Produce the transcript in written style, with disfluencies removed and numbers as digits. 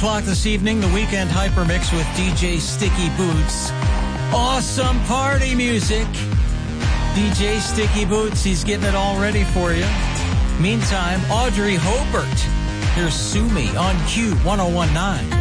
o'clock this evening, the Weekend Hypermix with DJ Sticky Boots. Awesome party music. DJ Sticky Boots, he's getting it all ready for you. Meantime, Audrey Hobart. Here's Sue Me on Q 101.9.